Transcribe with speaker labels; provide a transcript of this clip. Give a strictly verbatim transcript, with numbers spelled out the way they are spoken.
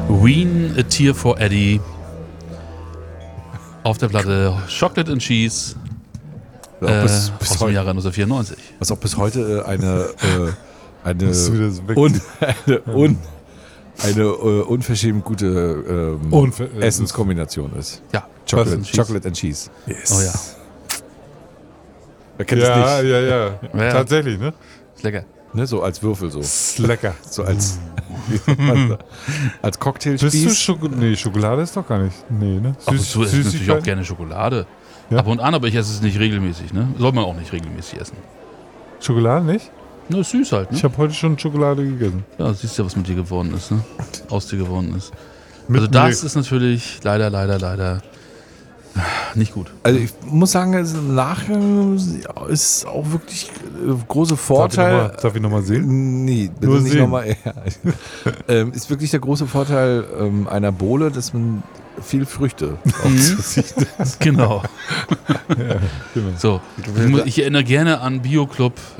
Speaker 1: Ween, A Tear for Eddie. Auf der Platte Chocolate and Cheese
Speaker 2: Ja,
Speaker 1: äh,
Speaker 2: bis, bis
Speaker 1: aus dem
Speaker 2: heute,
Speaker 1: Jahre neunzehnhundertvierundneunzig.
Speaker 2: was auch bis heute äh, eine, äh, eine,
Speaker 3: Musst du wieder so weg-
Speaker 2: un, eine, un, eine äh, unverschämt gute ähm,
Speaker 3: Unver- äh,
Speaker 2: Essenskombination ist.
Speaker 1: Ja,
Speaker 2: Chocolate,
Speaker 1: and Cheese.
Speaker 2: Chocolate and Cheese.
Speaker 3: Yes.
Speaker 1: Oh ja,
Speaker 2: Wer kennt
Speaker 3: Ja,
Speaker 2: das nicht?
Speaker 3: ja, ja,
Speaker 1: Ja.
Speaker 3: Tatsächlich, ne?
Speaker 1: ist lecker.
Speaker 2: Ne, so als Würfel so.
Speaker 3: Ist lecker.
Speaker 2: So als, wie sagt man da? als
Speaker 3: Bist du
Speaker 2: Cocktailspieß.
Speaker 3: Schokolade? Nee, Schokolade ist doch gar nicht. Nee, ne?
Speaker 1: Ab und zu esse ich natürlich auch
Speaker 3: Süßigkeiten?
Speaker 1: gerne Schokolade.
Speaker 3: Ja?
Speaker 1: Ab und an, aber ich esse es nicht regelmäßig. Ne? Soll man auch nicht regelmäßig essen.
Speaker 3: Schokolade nicht?
Speaker 1: Nur ist süß halt. Ne?
Speaker 3: Ich habe heute schon Schokolade gegessen.
Speaker 1: Ja, siehst du, was mit dir geworden ist. Ne? Aus dir geworden ist.
Speaker 3: Mit
Speaker 1: Also das
Speaker 3: Milch.
Speaker 1: ist natürlich leider, leider, leider nicht gut.
Speaker 2: Also ich muss sagen, es im Nachgang ist auch wirklich äh, große Vorteil.
Speaker 3: Darf ich nochmal sehen?
Speaker 2: Nee, bitte
Speaker 3: Nur
Speaker 2: nicht
Speaker 3: sehen.
Speaker 2: nochmal. Ja. ähm, ist wirklich der große Vorteil ähm, einer Bowle, dass man viel Früchte auf sich sieht.
Speaker 1: Genau.
Speaker 3: Genau.
Speaker 1: So, ich, mu- ich erinnere gerne an Bio-Club